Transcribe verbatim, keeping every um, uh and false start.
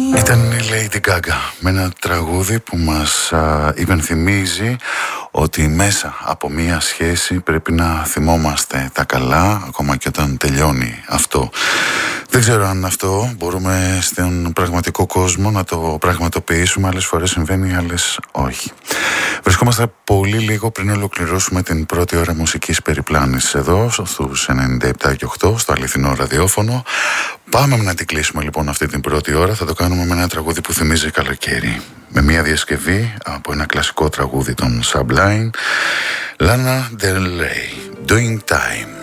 Ήταν η Lady Gaga με ένα τραγούδι που μας α, υπενθυμίζει ότι μέσα από μία σχέση πρέπει να θυμόμαστε τα καλά ακόμα και όταν τελειώνει αυτό. Δεν ξέρω αν αυτό μπορούμε στον πραγματικό κόσμο να το πραγματοποιήσουμε. Άλλες φορές συμβαίνει, άλλες όχι. Βρισκόμαστε πολύ λίγο πριν ολοκληρώσουμε την πρώτη ώρα μουσικής περιπλάνησης εδώ στους ενενήντα επτά και οκτώ στο αληθινό ραδιόφωνο. Πάμε να την κλείσουμε λοιπόν αυτή την πρώτη ώρα. Θα το κάνουμε με ένα τραγούδι που θυμίζει καλοκαίρι, με μια διασκευή από ένα κλασικό τραγούδι των Sublime, Lana Del Rey, Doing Time.